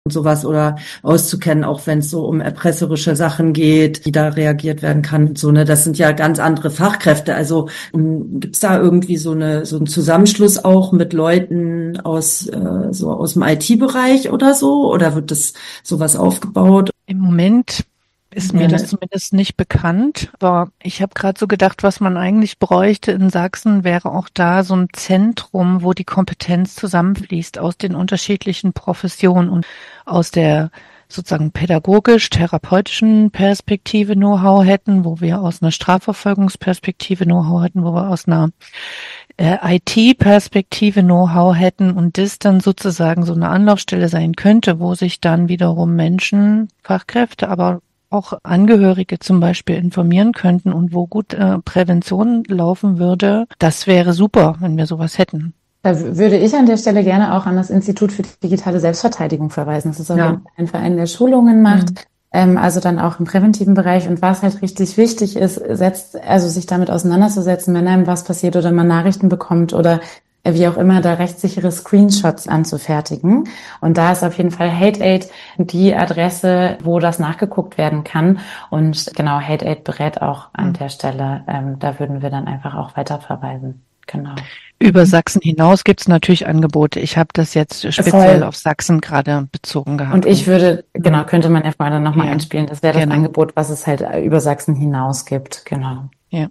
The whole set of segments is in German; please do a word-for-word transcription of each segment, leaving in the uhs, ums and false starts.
sowas oder auszukennen, auch wenn es so um erpresserische Sachen geht, wie da reagiert werden kann und so, ne? Das sind ja ganz andere Fachkräfte. Also gibt es da irgendwie so eine so einen Zusammenschluss auch mit Leuten aus äh, so aus dem I T-Bereich oder so? Oder wird das sowas aufgebaut? Im Moment ist mir Ja, das ne? zumindest nicht bekannt, aber ich habe gerade so gedacht, was man eigentlich bräuchte in Sachsen, wäre auch da so ein Zentrum, wo die Kompetenz zusammenfließt aus den unterschiedlichen Professionen und aus der sozusagen pädagogisch-therapeutischen Perspektive Know-how hätten, wo wir aus einer Strafverfolgungsperspektive Know-how hätten, wo wir aus einer äh, I T-Perspektive Know-how hätten und das dann sozusagen so eine Anlaufstelle sein könnte, wo sich dann wiederum Menschen, Fachkräfte, aber auch Angehörige zum Beispiel informieren könnten und wo gut äh, Prävention laufen würde. Das wäre super, wenn wir sowas hätten. Da w- würde ich an der Stelle gerne auch an das Institut für digitale Selbstverteidigung verweisen. Das ist auf Ja. jeden Fall ein Verein, der Schulungen macht, Mhm. ähm, also dann auch im präventiven Bereich. Und was halt richtig wichtig ist, setzt, also sich damit auseinanderzusetzen, wenn einem was passiert oder man Nachrichten bekommt oder äh, wie auch immer, da rechtssichere Screenshots anzufertigen. Und da ist auf jeden Fall HateAid die Adresse, wo das nachgeguckt werden kann. Und genau, HateAid berät auch an Mhm. der Stelle. Ähm, da würden wir dann einfach auch weiterverweisen. Genau. Über Sachsen hinaus gibt es natürlich Angebote. Ich habe das jetzt speziell Voll. auf Sachsen gerade bezogen gehabt. Und ich würde, genau, könnte man erstmal dann nochmal Ja. einspielen. Das wäre das Genau. Angebot, was es halt über Sachsen hinaus gibt. Genau. Ja.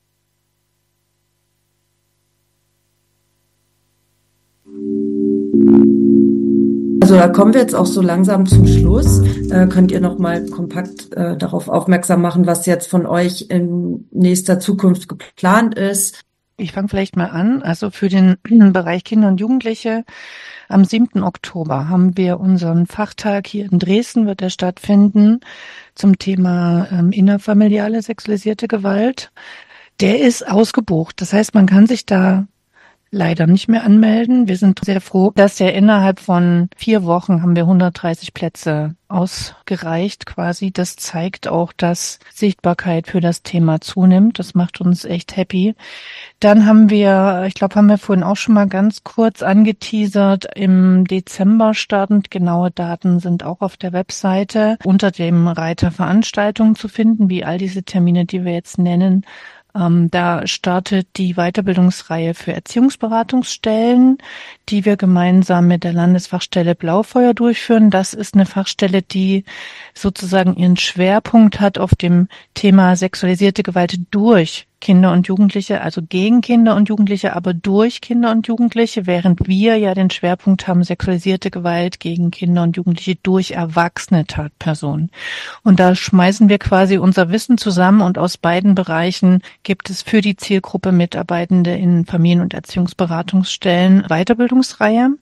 Also da kommen wir jetzt auch so langsam zum Schluss. Äh, könnt ihr noch mal kompakt äh, darauf aufmerksam machen, was jetzt von euch in nächster Zukunft geplant ist? Ich fange vielleicht mal an. Also für den Bereich Kinder und Jugendliche am siebten Oktober haben wir unseren Fachtag hier in Dresden, wird er stattfinden, zum Thema ähm, innerfamiliale sexualisierte Gewalt. Der ist ausgebucht. Das heißt, man kann sich da leider nicht mehr anmelden. Wir sind sehr froh, dass ja innerhalb von vier Wochen haben wir hundertdreißig Plätze ausgereicht quasi. Das zeigt auch, dass Sichtbarkeit für das Thema zunimmt. Das macht uns echt happy. Dann haben wir, ich glaube, haben wir vorhin auch schon mal ganz kurz angeteasert, im Dezember startend. Genaue Daten sind auch auf der Webseite unter dem Reiter Veranstaltungen zu finden, wie all diese Termine, die wir jetzt nennen. Ähm, da startet die Weiterbildungsreihe für Erziehungsberatungsstellen, die wir gemeinsam mit der Landesfachstelle Blaufeuer durchführen. Das ist eine Fachstelle, die sozusagen ihren Schwerpunkt hat auf dem Thema sexualisierte Gewalt durch Kinder und Jugendliche, also gegen Kinder und Jugendliche, aber durch Kinder und Jugendliche, während wir ja den Schwerpunkt haben, sexualisierte Gewalt gegen Kinder und Jugendliche durch erwachsene Tatpersonen. Und da schmeißen wir quasi unser Wissen zusammen und aus beiden Bereichen gibt es für die Zielgruppe Mitarbeitende in Familien- und Erziehungsberatungsstellen Weiterbildungsreihe.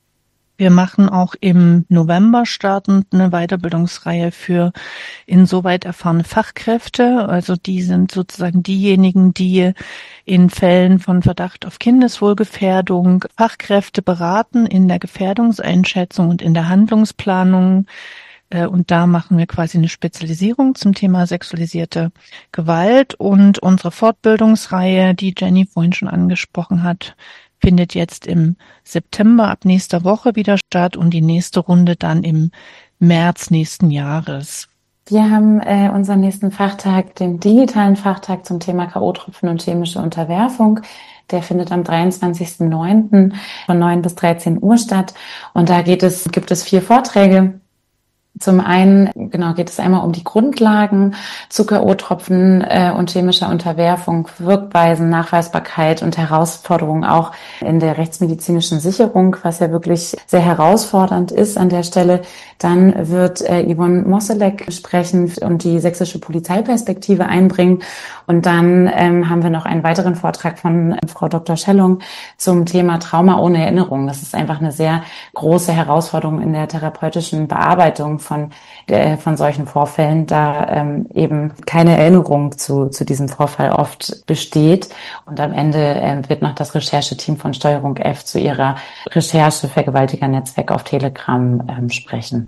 Wir machen auch im November startend eine Weiterbildungsreihe für insoweit erfahrene Fachkräfte. Also die sind sozusagen diejenigen, die in Fällen von Verdacht auf Kindeswohlgefährdung Fachkräfte beraten in der Gefährdungseinschätzung und in der Handlungsplanung. Und da machen wir quasi eine Spezialisierung zum Thema sexualisierte Gewalt. Und unsere Fortbildungsreihe, die Jenny vorhin schon angesprochen hat, findet jetzt im September ab nächster Woche wieder statt und die nächste Runde dann im März nächsten Jahres. Wir haben äh, unseren nächsten Fachtag, den digitalen Fachtag zum Thema K O-Tropfen und chemische Unterwerfung. Der findet am dreiundzwanzigsten neunten von neun bis dreizehn Uhr statt. Und da geht es, gibt es vier Vorträge. Zum einen, genau, geht es einmal um die Grundlagen zu K O-Tropfen äh, und chemischer Unterwerfung, Wirkweisen, Nachweisbarkeit und Herausforderungen auch in der rechtsmedizinischen Sicherung, was ja wirklich sehr herausfordernd ist an der Stelle. Dann wird äh, Yvonne Mosselek sprechen und die sächsische Polizeiperspektive einbringen. Und dann ähm, haben wir noch einen weiteren Vortrag von äh, Frau Doktor Schellung zum Thema Trauma ohne Erinnerung. Das ist einfach eine sehr große Herausforderung in der therapeutischen Bearbeitung von äh, von solchen Vorfällen, da ähm, eben keine Erinnerung zu zu diesem Vorfall oft besteht. Und am Ende äh, wird noch das Rechercheteam von Steuerung F zu ihrer Recherche Vergewaltigernetzwerk auf Telegram ähm, sprechen.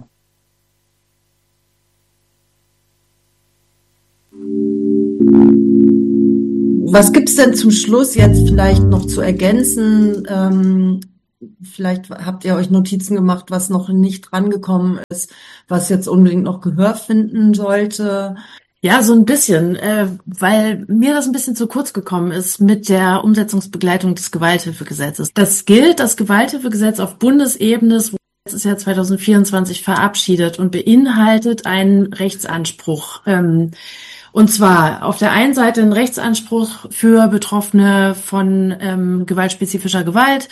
Was gibt's denn zum Schluss jetzt vielleicht noch zu ergänzen? Ähm, vielleicht habt ihr euch Notizen gemacht, was noch nicht drangekommen ist, was jetzt unbedingt noch Gehör finden sollte. Ja, so ein bisschen, äh, weil mir das ein bisschen zu kurz gekommen ist mit der Umsetzungsbegleitung des Gewalthilfegesetzes. Das gilt, das Gewalthilfegesetz auf Bundesebene, wurde letztes Jahr zwanzig vierundzwanzig verabschiedet und beinhaltet einen Rechtsanspruch. Ähm, und zwar auf der einen Seite einen Rechtsanspruch für Betroffene von ähm, gewaltspezifischer Gewalt,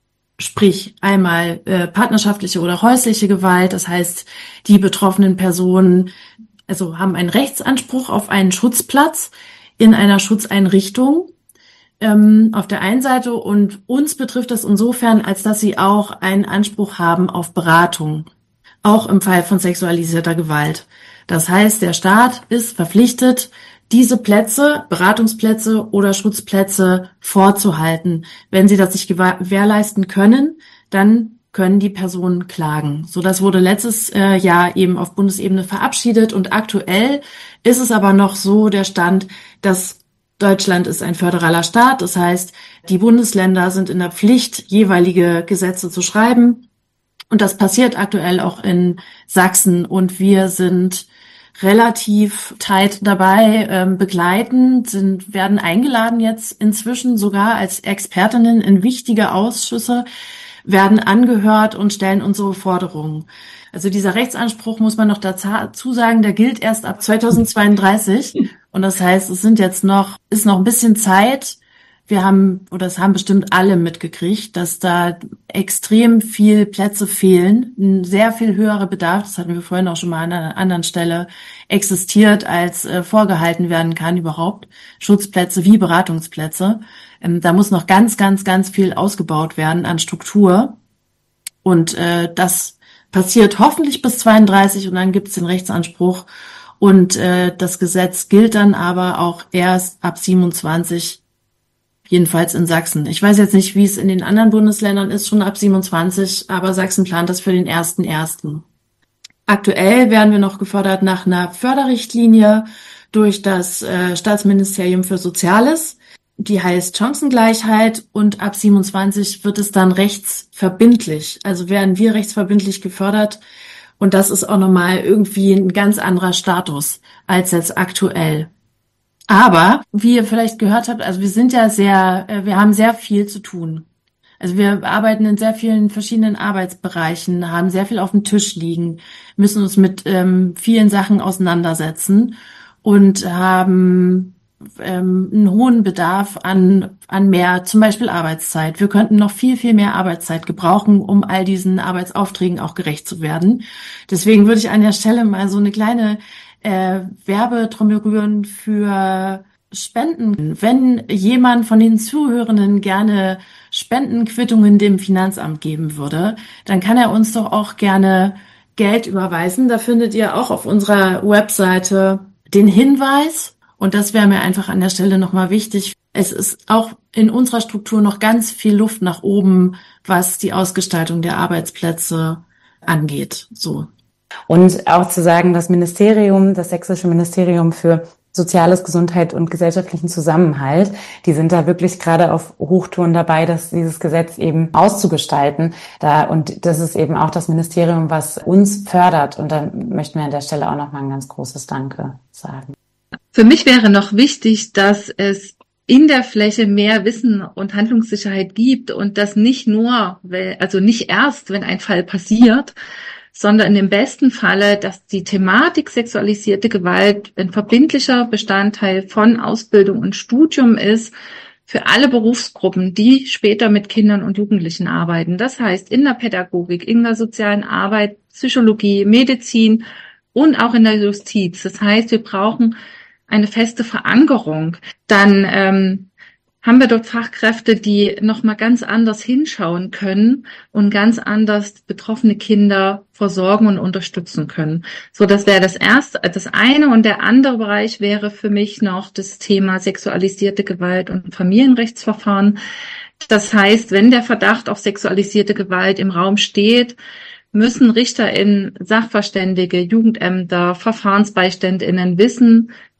sprich einmal äh, partnerschaftliche oder häusliche Gewalt. Das heißt, die betroffenen Personen also haben einen Rechtsanspruch auf einen Schutzplatz in einer Schutzeinrichtung ähm, auf der einen Seite, und uns betrifft das insofern, als dass sie auch einen Anspruch haben auf Beratung, auch im Fall von sexualisierter Gewalt. Das heißt, der Staat ist verpflichtet, diese Plätze, Beratungsplätze oder Schutzplätze vorzuhalten. Wenn sie das nicht gewährleisten können, dann können die Personen klagen. So, das wurde letztes äh, Jahr eben auf Bundesebene verabschiedet, und aktuell ist es aber noch so der Stand, dass Deutschland ist ein föderaler Staat. Das heißt, die Bundesländer sind in der Pflicht, jeweilige Gesetze zu schreiben, und das passiert aktuell auch in Sachsen, und wir sind relativ tight dabei, ähm, begleiten, sind, werden eingeladen jetzt inzwischen sogar als Expertinnen in wichtige Ausschüsse, werden angehört und stellen unsere Forderungen. Also dieser Rechtsanspruch, muss man noch dazu sagen, der gilt erst ab zweitausendzweiunddreißig. Und das heißt, es sind jetzt noch, ist noch ein bisschen Zeit. Wir haben, oder es haben bestimmt alle mitgekriegt, dass da extrem viel Plätze fehlen, ein sehr viel höherer Bedarf, das hatten wir vorhin auch schon mal an einer anderen Stelle, existiert, als äh, vorgehalten werden kann überhaupt. Schutzplätze wie Beratungsplätze. Ähm, da muss noch ganz, ganz, ganz viel ausgebaut werden an Struktur. Und äh, das passiert hoffentlich bis zweiunddreißig, und dann gibt es den Rechtsanspruch. Und äh, das Gesetz gilt dann aber auch erst ab siebenundzwanzig, jedenfalls in Sachsen. Ich weiß jetzt nicht, wie es in den anderen Bundesländern ist, schon ab siebenundzwanzig, aber Sachsen plant das für den ersten ersten. Aktuell werden wir noch gefördert nach einer Förderrichtlinie durch das äh, Staatsministerium für Soziales. Die heißt Chancengleichheit, und ab siebenundzwanzig wird es dann rechtsverbindlich. Also werden wir rechtsverbindlich gefördert, und das ist auch nochmal irgendwie ein ganz anderer Status als jetzt aktuell. Aber, wie ihr vielleicht gehört habt, also wir sind ja sehr, wir haben sehr viel zu tun. Also wir arbeiten in sehr vielen verschiedenen Arbeitsbereichen, haben sehr viel auf dem Tisch liegen, müssen uns mit ähm, vielen Sachen auseinandersetzen und haben ähm, einen hohen Bedarf an an mehr, zum Beispiel Arbeitszeit. Wir könnten noch viel, viel mehr Arbeitszeit gebrauchen, um all diesen Arbeitsaufträgen auch gerecht zu werden. Deswegen würde ich an der Stelle mal so eine kleine äh, Werbetrommel rühren für Spenden. Wenn jemand von den Zuhörenden gerne Spendenquittungen dem Finanzamt geben würde, dann kann er uns doch auch gerne Geld überweisen. Da findet ihr auch auf unserer Webseite den Hinweis. Und das wäre mir einfach an der Stelle nochmal wichtig. Es ist auch in unserer Struktur noch ganz viel Luft nach oben, was die Ausgestaltung der Arbeitsplätze angeht. So. Und auch zu sagen, das Ministerium, das Sächsische Ministerium für Soziales, Gesundheit und gesellschaftlichen Zusammenhalt, die sind da wirklich gerade auf Hochtouren dabei, dass dieses Gesetz eben auszugestalten. Da, und das ist eben auch das Ministerium, was uns fördert. Und da möchten wir an der Stelle auch nochmal ein ganz großes Danke sagen. Für mich wäre noch wichtig, dass es in der Fläche mehr Wissen und Handlungssicherheit gibt und das nicht nur, also nicht erst, wenn ein Fall passiert, sondern im besten Falle, dass die Thematik sexualisierte Gewalt ein verbindlicher Bestandteil von Ausbildung und Studium ist für alle Berufsgruppen, die später mit Kindern und Jugendlichen arbeiten. Das heißt, in der Pädagogik, in der sozialen Arbeit, Psychologie, Medizin und auch in der Justiz. Das heißt, wir brauchen eine feste Verankerung. Dann ähm, haben wir dort Fachkräfte, die nochmal ganz anders hinschauen können und ganz anders betroffene Kinder versorgen und unterstützen können. So, das wäre das erste, das eine. Und der andere Bereich wäre für mich noch das Thema sexualisierte Gewalt und Familienrechtsverfahren. Das heißt, wenn der Verdacht auf sexualisierte Gewalt im Raum steht, müssen RichterInnen, Sachverständige, Jugendämter, Verfahrensbeiständinnen wissen,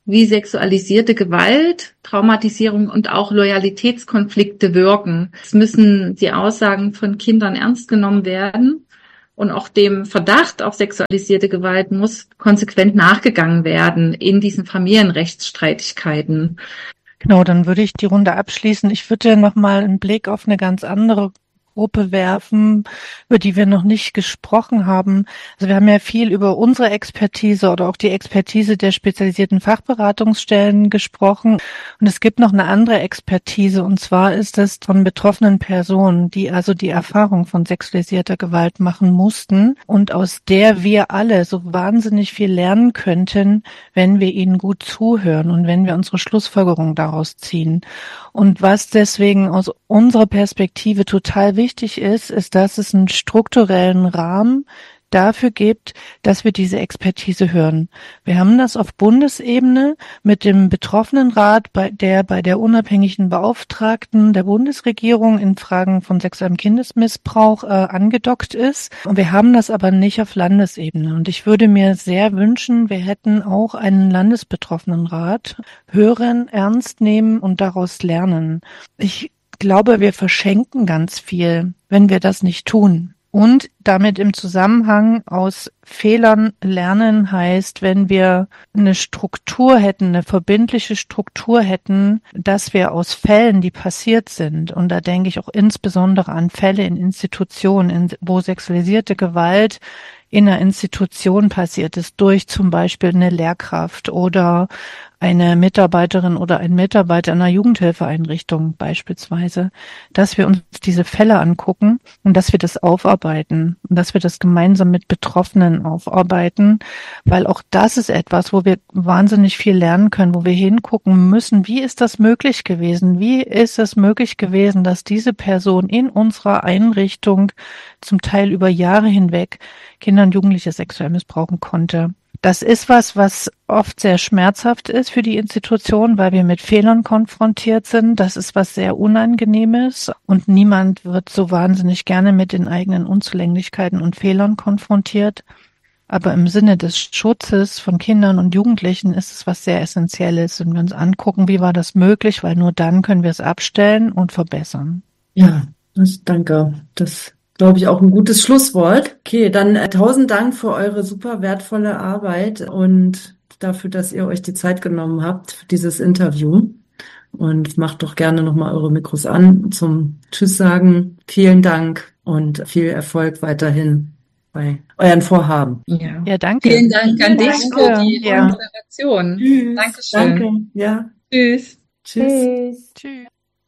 wie sexualisierte Gewalt, Traumatisierung und auch Loyalitätskonflikte wirken. Es müssen die Aussagen von Kindern ernst genommen werden und auch dem Verdacht auf sexualisierte Gewalt muss konsequent nachgegangen werden in diesen Familienrechtsstreitigkeiten. Genau, dann würde ich die Runde abschließen. Ich würde noch mal einen Blick auf eine ganz andere Gruppe werfen, über die wir noch nicht gesprochen haben. Also wir haben ja viel über unsere Expertise oder auch die Expertise der spezialisierten Fachberatungsstellen gesprochen. Und es gibt noch eine andere Expertise, und zwar ist es von betroffenen Personen, die also die Erfahrung von sexualisierter Gewalt machen mussten und aus der wir alle so wahnsinnig viel lernen könnten, wenn wir ihnen gut zuhören und wenn wir unsere Schlussfolgerungen daraus ziehen. Und was deswegen aus unserer Perspektive total wichtig ist, ist, dass es einen strukturellen Rahmen dafür gibt, dass wir diese Expertise hören. Wir haben das auf Bundesebene mit dem Betroffenenrat, bei der bei der unabhängigen Beauftragten der Bundesregierung in Fragen von sexuellem Kindesmissbrauch äh, angedockt ist. Und wir haben das aber nicht auf Landesebene. Und ich würde mir sehr wünschen, wir hätten auch einen Landesbetroffenenrat. Hören, ernst nehmen und daraus lernen. Ich glaube, wir verschenken ganz viel, wenn wir das nicht tun. Und damit im Zusammenhang aus Fehlern lernen heißt, wenn wir eine Struktur hätten, eine verbindliche Struktur hätten, dass wir aus Fällen, die passiert sind, und da denke ich auch insbesondere an Fälle in Institutionen, in, wo sexualisierte Gewalt in einer Institution passiert ist, durch zum Beispiel eine Lehrkraft oder eine Mitarbeiterin oder ein Mitarbeiter einer Jugendhilfeeinrichtung beispielsweise, dass wir uns diese Fälle angucken und dass wir das aufarbeiten und dass wir das gemeinsam mit Betroffenen aufarbeiten, weil auch das ist etwas, wo wir wahnsinnig viel lernen können, wo wir hingucken müssen, wie ist das möglich gewesen? Wie ist es möglich gewesen, dass diese Person in unserer Einrichtung zum Teil über Jahre hinweg Kinder und Jugendliche sexuell missbrauchen konnte? Das ist was, was oft sehr schmerzhaft ist für die Institution, weil wir mit Fehlern konfrontiert sind. Das ist was sehr Unangenehmes und niemand wird so wahnsinnig gerne mit den eigenen Unzulänglichkeiten und Fehlern konfrontiert. Aber im Sinne des Schutzes von Kindern und Jugendlichen ist es was sehr Essentielles. Und wir uns angucken, wie war das möglich, weil nur dann können wir es abstellen und verbessern. Ja, das, danke. Das glaube ich, auch ein gutes Schlusswort. Okay, dann äh, tausend Dank für eure super wertvolle Arbeit und dafür, dass ihr euch die Zeit genommen habt für dieses Interview. Und macht doch gerne nochmal eure Mikros an zum Tschüss sagen. Vielen Dank und viel Erfolg weiterhin bei euren Vorhaben. Ja, ja danke. Vielen Dank an dich für die ja. Moderation. Tschüss. Dankeschön. Danke. Ja. Tschüss. Tschüss. Tschüss. Tschüss.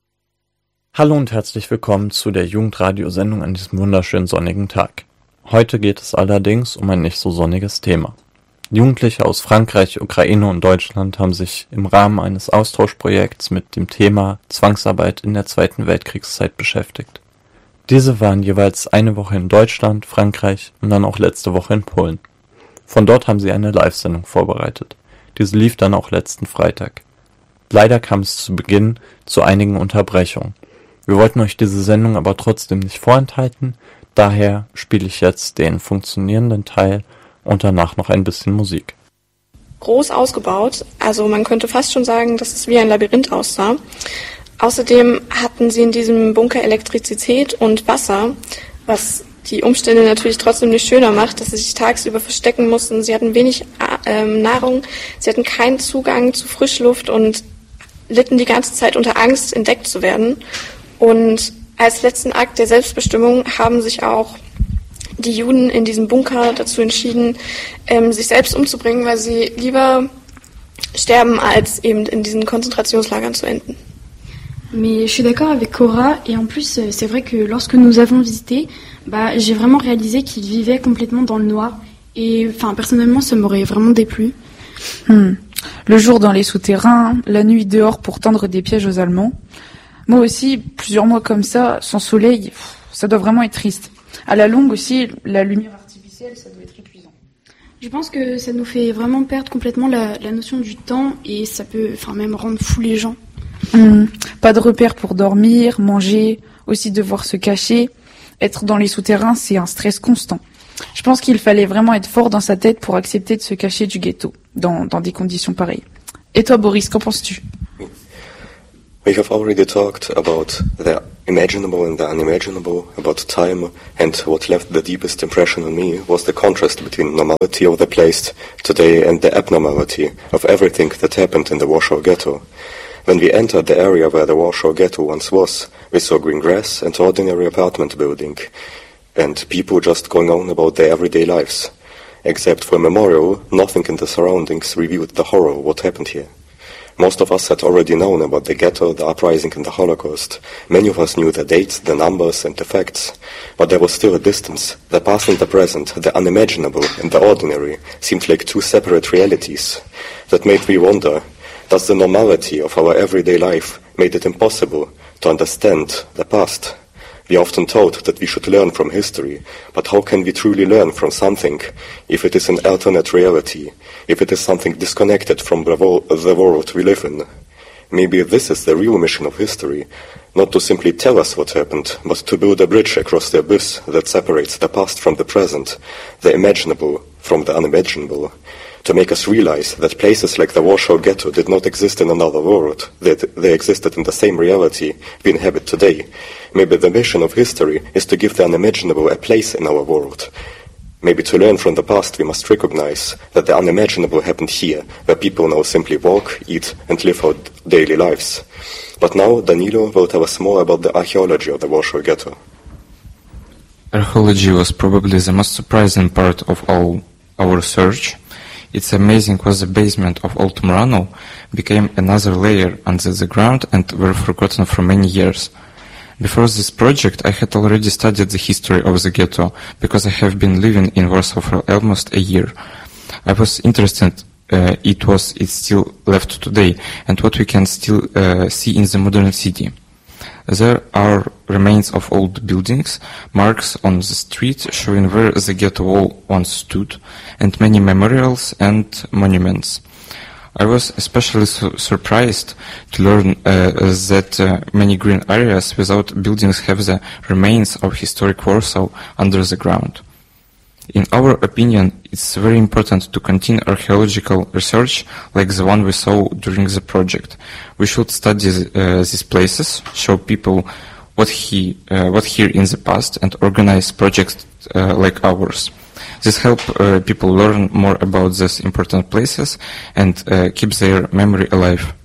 Hallo und herzlich willkommen zu der Jugendradiosendung an diesem wunderschönen sonnigen Tag. Heute geht es allerdings um ein nicht so sonniges Thema. Jugendliche aus Frankreich, Ukraine und Deutschland haben sich im Rahmen eines Austauschprojekts mit dem Thema Zwangsarbeit in der Zweiten Weltkriegszeit beschäftigt. Diese waren jeweils eine Woche in Deutschland, Frankreich und dann auch letzte Woche in Polen. Von dort haben sie eine Live-Sendung vorbereitet. Diese lief dann auch letzten Freitag. Leider kam es zu Beginn zu einigen Unterbrechungen. Wir wollten euch diese Sendung aber trotzdem nicht vorenthalten, daher spiele ich jetzt den funktionierenden Teil und danach noch ein bisschen Musik. Groß ausgebaut, also man könnte fast schon sagen, dass es wie ein Labyrinth aussah. Außerdem hatten sie in diesem Bunker Elektrizität und Wasser, was die Umstände natürlich trotzdem nicht schöner macht, dass sie sich tagsüber verstecken mussten. Sie hatten wenig äh, Nahrung, sie hatten keinen Zugang zu Frischluft und litten die ganze Zeit unter Angst, entdeckt zu werden. Und als letzten Akt der Selbstbestimmung haben sich auch die Juden in diesem Bunker dazu entschieden, ähm, sich selbst umzubringen, weil sie lieber sterben, als eben in diesen Konzentrationslagern zu enden. Mais je suis d'accord avec Cora, et en plus c'est vrai que lorsque nous avons visité, bah, j'ai vraiment réalisé qu'ils vivaient complètement dans le noir, et enfin personnellement ça m'aurait vraiment déplu. Hmm. Le jour dans les souterrains, la nuit dehors pour tendre des pièges aux Allemands. Moi aussi, plusieurs mois comme ça, sans soleil, ça doit vraiment être triste. À la longue aussi, la lumière artificielle, ça doit être épuisant. Je pense que ça nous fait vraiment perdre complètement la, la notion du temps et ça peut enfin même rendre fous les gens. Mmh. Pas de repères pour dormir, manger, aussi devoir se cacher. Être dans les souterrains, c'est un stress constant. Je pense qu'il fallait vraiment être fort dans sa tête pour accepter de se cacher du ghetto, dans, dans des conditions pareilles. Et toi, Boris, qu'en penses-tu? We have already talked about the imaginable and the unimaginable, about time, and what left the deepest impression on me was the contrast between normality of the place today and the abnormality of everything that happened in the Warsaw Ghetto. When we entered the area where the Warsaw Ghetto once was, we saw green grass and ordinary apartment building, and people just going on about their everyday lives. Except for a memorial, nothing in the surroundings revealed the horror of what happened here. Most of us had already known about the ghetto, the uprising and the Holocaust. Many of us knew the dates, the numbers and the facts. But there was still a distance. The past and the present, the unimaginable and the ordinary, seemed like two separate realities. That made me wonder, does the normality of our everyday life make it impossible to understand the past? We often taught that we should learn from history, but how can we truly learn from something if it is an alternate reality, if it is something disconnected from the world we live in? Maybe this is the real mission of history, not to simply tell us what happened, but to build a bridge across the abyss that separates the past from the present, the imaginable from the unimaginable, to make us realize that places like the Warsaw Ghetto did not exist in another world, that they existed in the same reality we inhabit today. Maybe the mission of history is to give the unimaginable a place in our world. Maybe to learn from the past we must recognize that the unimaginable happened here, where people now simply walk, eat and live out daily lives. But now Danilo will tell us more about the archaeology of the Warsaw Ghetto. Archaeology was probably the most surprising part of all our research. It's amazing was the basement of Old Murano became another layer under the ground and were forgotten for many years. Before this project, I had already studied the history of the ghetto, because I have been living in Warsaw for almost a year. I was interested uh, it was it's still left today, and what we can still uh, see in the modern city. There are remains of old buildings, marks on the street showing where the ghetto wall once stood, and many memorials and monuments. I was especially su- surprised to learn uh, that uh, many green areas without buildings have the remains of historic Warsaw under the ground. In our opinion, it's very important to continue archaeological research like the one we saw during the project. We should study uh, these places, show people what he uh, what here in the past, and organize projects uh, like ours. This helps uh, people learn more about these important places and uh, keep their memory alive.